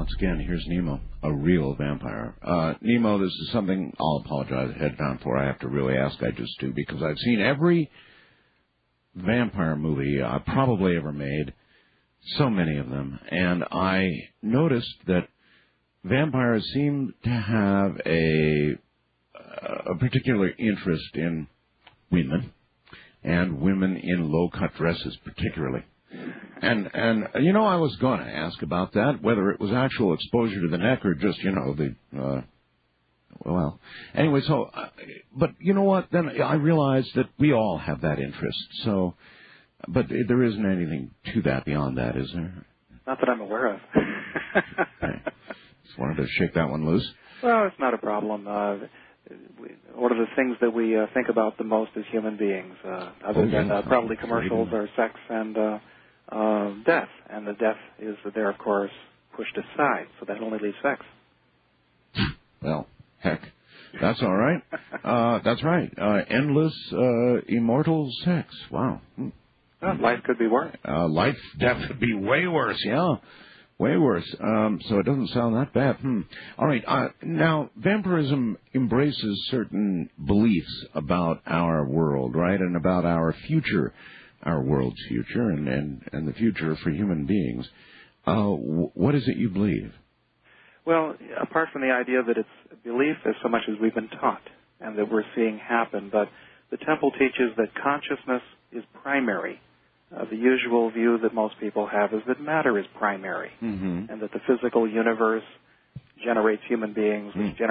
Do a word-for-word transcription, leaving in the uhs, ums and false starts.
once again, here's Nemo, a real vampire. Uh, Nemo, this is something I'll apologize ahead of time for. I have to really ask I just do, because I've seen every vampire movie I probably ever made, so many of them, and I noticed that vampires seem to have a, a particular interest in women, and women in low-cut dresses particularly. And, and you know, I was going to ask about that, whether it was actual exposure to the neck or just, you know, the, uh, well, anyway, so, uh, but you know what, then I realized that we all have that interest, so, but there isn't anything to that beyond that, is there? Not that I'm aware of. Okay. Just wanted to shake that one loose. Well, it's not a problem. Uh, we, one of the things that we uh, think about the most as human beings, uh, other oh, than yeah. uh, probably commercials, are sex and uh, uh, death. And the death is there, of course, pushed aside, so that only leaves sex. Well, heck, that's all right. Uh, that's right. Uh, endless, uh, immortal sex. Wow. Hmm. Well, life could be worse. Uh, life, death would be way worse, yeah. Way worse. Um, so it doesn't sound that bad. Hmm. All right. Uh, now, vampirism embraces certain beliefs about our world, right, and about our future, our world's future, and, and, and the future for human beings. Uh, w- what is it you believe? Well, apart from the idea that it's belief as so much as we've been taught and that we're seeing happen, but the temple teaches that consciousness is primary. Uh, the usual view that most people have is that matter is primary, mm-hmm. and that the physical universe generates human beings, which mm.